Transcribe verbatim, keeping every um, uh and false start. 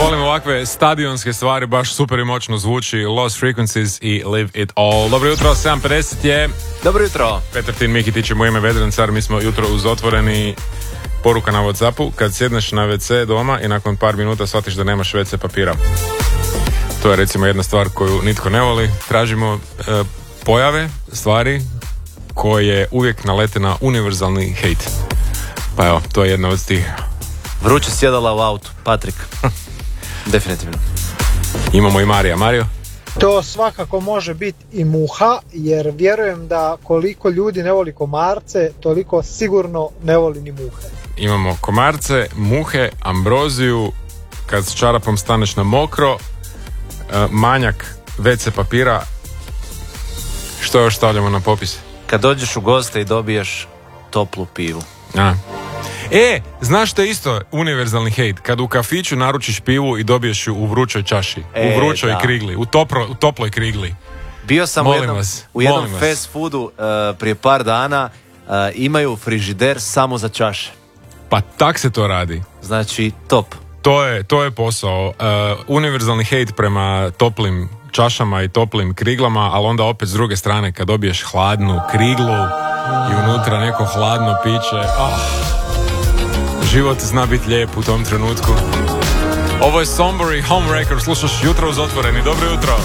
Volim ovakve stadionske stvari, baš super i moćno zvuči. Lost Frequencies i Live It All. Dobro jutro, sedam pedeset je. Dobro jutro. Petar Miki tiče mu ime Vedran Car, mi smo jutro uz otvoreni. Poruka na Whatsappu, kad sjedneš na ve ce doma i nakon par minuta shvatiš da nemaš ve ce papira. To je recimo jedna stvar koju nitko ne voli. Tražimo e, pojave, stvari koje uvijek nalete na univerzalni hejt. Pa evo, to je jedna od tih. Vruće sjedala u autu, Patrik. Definitivno. Imamo i Marija. Mario? To svakako može biti i muha, jer vjerujem da koliko ljudi ne voli komarce, toliko sigurno ne voli ni muhe. Imamo komarce, muhe, ambroziju, kad s čarapom staneš na mokro, manjak ve ce papira. Što još stavljamo na popis? Kad dođeš u goste i dobiješ toplu pivu. A. E, znaš što je isto univerzalni hejt? Kad u kafiću naručiš pivu i dobiješ ju u vrućoj čaši, e, u vrućoj da. krigli, u, topro, u toploj krigli. Bio sam molim u jednom, vas, u jednom molim fast foodu uh, prije par dana, uh, imaju frižider samo za čaše. Pa tak se to radi. Znači, top. To je, to je posao. Uh, univerzalni hejt prema toplim čašama i toplim kriglama, ali onda opet s druge strane kad dobiješ hladnu kriglu i unutra neko hladno piće. Oh. Život zna biti lijep u tom trenutku. Ovo je Sombury Homewrecker, slušaš Jutro uz otvoreni. Dobro jutro.